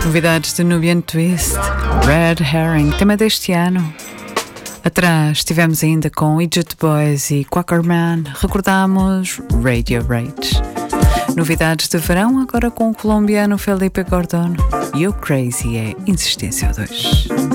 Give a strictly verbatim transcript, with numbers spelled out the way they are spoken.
Novidades de Nubian Twist, Red Herring, tema deste ano. Atrás estivemos ainda com Idiot Boys e Quackerman, recordamos Radio Rage. Novidades de verão agora com o colombiano Felipe Gordon e o Crazy é Insistência dois.